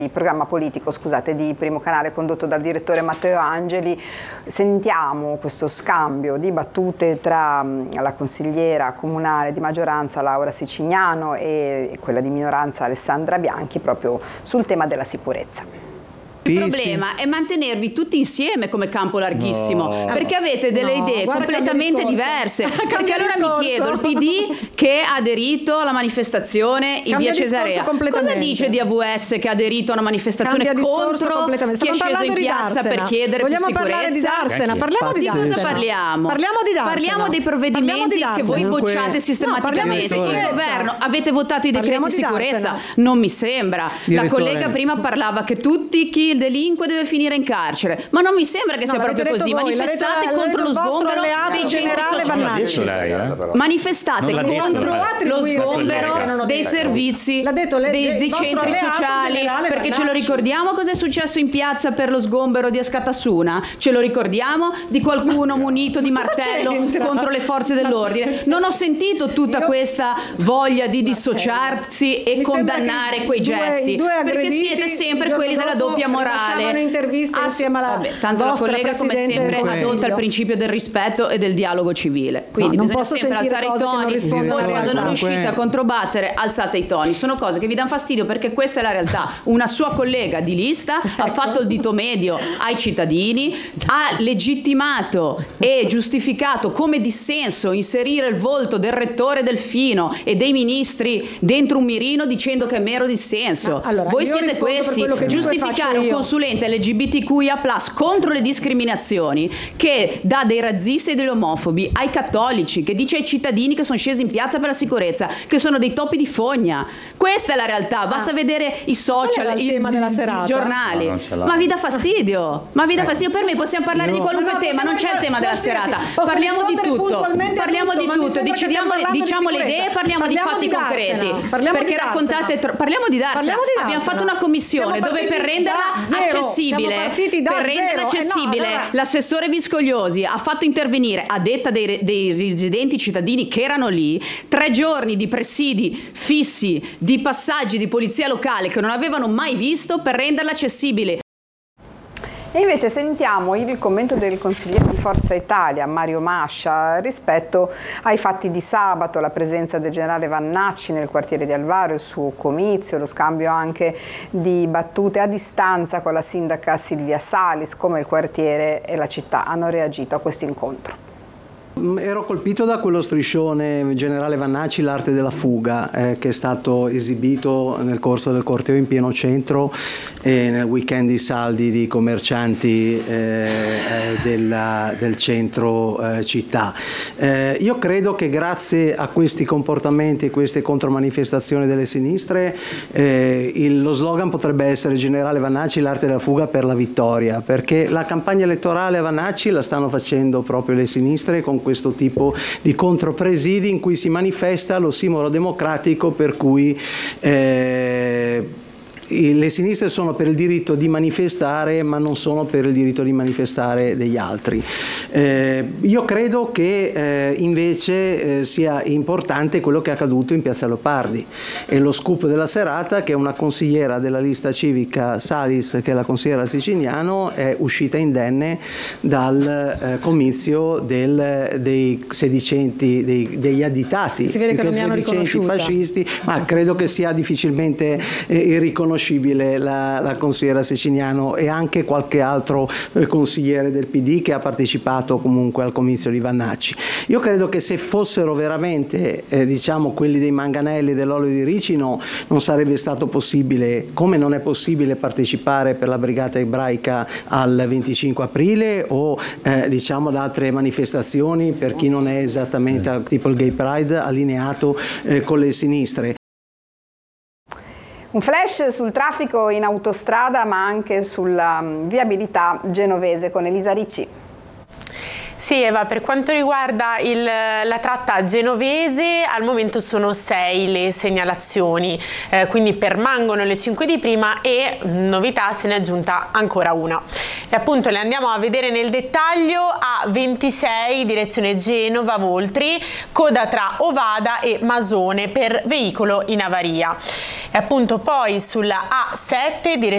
Il programma politico, scusate, di Primo Canale condotto dal direttore Matteo Angeli. Sentiamo questo scambio di battute tra la consigliera comunale di maggioranza Laura Sicignano e quella di minoranza Alessandra Bianchi proprio sul tema della sicurezza. Il problema è mantenervi tutti insieme come campo larghissimo, perché avete delle idee completamente diverse. Perché allora mi chiedo, il PD che ha aderito alla manifestazione in via Cesarea, cosa dice di AVS che ha aderito a una manifestazione contro chi è sceso in piazza per chiedere più sicurezza? Parlare di Darsena, parliamo di Darsena. Di cosa parliamo? Parliamo di Darsena. Parliamo dei provvedimenti che voi bocciate sistematicamente. Il governo, avete votato i decreti di sicurezza? Non mi sembra. La collega prima parlava che tutti chi il delinque deve finire in carcere, ma non mi sembra che sia proprio così. Manifestate contro lo sgombero dei centri sociali, manifestate contro lo sgombero dei servizi dei centri sociali, perché ce lo ricordiamo cosa è successo in piazza per lo sgombero di Askatasuna? Ce lo ricordiamo di qualcuno munito di martello contro le forze dell'ordine? Non ho sentito tutta questa voglia di dissociarsi e condannare quei gesti, perché siete sempre quelli della doppia morale. Insieme alla tanto la collega come sempre adotta il principio del rispetto e del dialogo civile, quindi bisogna sempre alzare i toni. Poi quando non riuscite a controbattere alzate i toni. Sono cose che vi danno fastidio, perché questa è la realtà. Una sua collega di lista ha fatto il dito medio ai cittadini, ha legittimato e giustificato come dissenso inserire il volto del rettore Delfino e dei ministri dentro un mirino dicendo che è mero dissenso. Voi siete questi, giustificare un consulente LGBTQIA+ contro le discriminazioni, che dà dei razzisti e degli omofobi ai cattolici, che dice ai cittadini che sono scesi in piazza per la sicurezza che sono dei topi di fogna. Questa è la realtà, basta vedere i social, i giornali. Ma vi dà fastidio? Ma vi dà fastidio? Per me possiamo parlare di qualunque tema, non c'è il tema della serata. Parliamo di tutto, diciamo le idee, parliamo di fatti concreti. Perché raccontate parliamo di Darsena. Abbiamo fatto una commissione dove per renderla accessibile, l'assessore Viscogliosi ha fatto intervenire, a detta dei residenti cittadini che erano lì, 3 giorni di presidi fissi, di passaggi di polizia locale che non avevano mai visto per renderla accessibile. E invece sentiamo il commento del consigliere di Forza Italia, Mario Mascia, rispetto ai fatti di sabato, la presenza del generale Vannacci nel quartiere di Alvaro, il suo comizio, lo scambio anche di battute a distanza con la sindaca Silvia Salis, come il quartiere e la città hanno reagito a questo incontro. Ero colpito da quello striscione Generale Vannacci, l'arte della fuga, che è stato esibito nel corso del corteo in pieno centro e nel weekend di saldi di commercianti del centro città. Io credo che grazie a questi comportamenti e queste contromanifestazioni delle sinistre lo slogan potrebbe essere Generale Vannacci, l'arte della fuga per la vittoria, perché la campagna elettorale a Vannacci la stanno facendo proprio le sinistre con questo tipo di contropresidi in cui si manifesta l'ossimoro democratico per cui le sinistre sono per il diritto di manifestare ma non sono per il diritto di manifestare degli altri. Io credo che invece sia importante quello che è accaduto in Piazza Leopardi e lo scoop della serata, che una consigliera della lista civica Salis, che è la consigliera Sicignano, è uscita indenne dal comizio dei sedicenti, degli additati, si vede che non mi hanno riconosciuta, fascisti, ma credo che sia difficilmente irriconoscibile la consigliera Sicignano e anche qualche altro consigliere del PD che ha partecipato comunque al comizio di Vannacci. Io credo che se fossero veramente quelli dei manganelli dell'olio di ricino non sarebbe stato possibile, come non è possibile partecipare per la brigata ebraica al 25 aprile o ad altre manifestazioni per chi non è esattamente tipo il Gay Pride allineato con le sinistre. Un flash sul traffico in autostrada ma anche sulla viabilità genovese con Elisa Ricci. Sì, Eva, per quanto riguarda la tratta genovese, al momento sono 6 le segnalazioni, quindi permangono le 5 di prima e novità se ne è aggiunta ancora una. E appunto le andiamo a vedere nel dettaglio. A26 direzione Genova-Voltri, coda tra Ovada e Masone per veicolo in avaria. E appunto poi sulla A7 direzione